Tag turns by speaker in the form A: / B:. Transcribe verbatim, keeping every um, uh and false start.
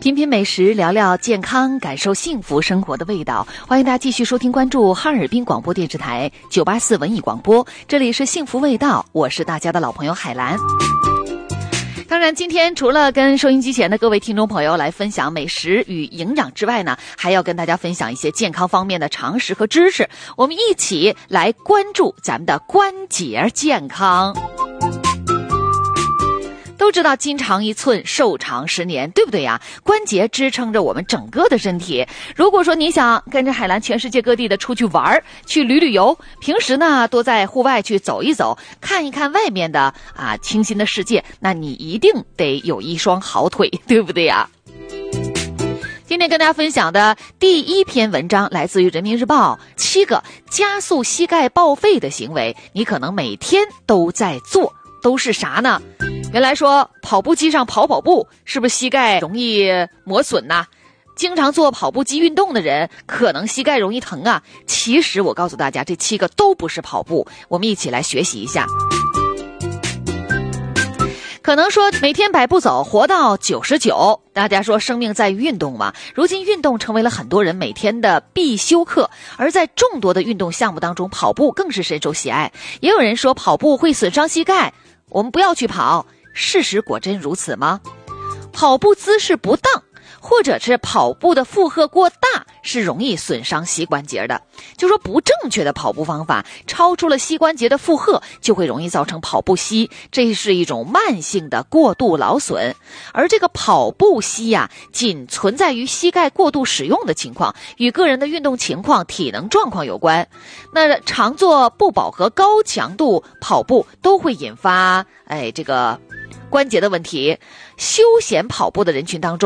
A: 品品美食，聊聊健康，感受幸福生活的味道。欢迎大家继续收听关注哈尔滨广播电视台九八四文艺广播，这里是幸福味道，我是大家的老朋友海兰。当然今天除了跟收音机前的各位听众朋友来分享美食与营养之外呢，还要跟大家分享一些健康方面的常识和知识，我们一起来关注咱们的关节健康。都知道筋长一寸，寿长十年，对不对呀？关节支撑着我们整个的身体。如果说你想跟着海兰全世界各地的出去玩，去旅旅游，平时呢多在户外去走一走，看一看外面的啊清新的世界，那你一定得有一双好腿，对不对呀？今天跟大家分享的第一篇文章来自于人民日报，七个加速膝盖报废的行为，你可能每天都在做，都是啥呢？原来说跑步机上跑跑步是不是膝盖容易磨损呢？经常做跑步机运动的人可能膝盖容易疼啊。其实我告诉大家，这七个都不是跑步，我们一起来学习一下。可能说每天百步走活到九十九，大家说生命在于运动嘛，如今运动成为了很多人每天的必修课，而在众多的运动项目当中，跑步更是深受喜爱。也有人说跑步会损伤膝盖，我们不要去跑，事实果真如此吗？跑步姿势不当，或者是跑步的负荷过大，是容易损伤膝关节的。就说不正确的跑步方法超出了膝关节的负荷，就会容易造成跑步膝，这是一种慢性的过度劳损。而这个跑步膝呀、啊，仅存在于膝盖过度使用的情况，与个人的运动情况、体能状况有关。那常做不饱和高强度跑步都会引发哎这个关节的问题。休闲跑步的人群当中，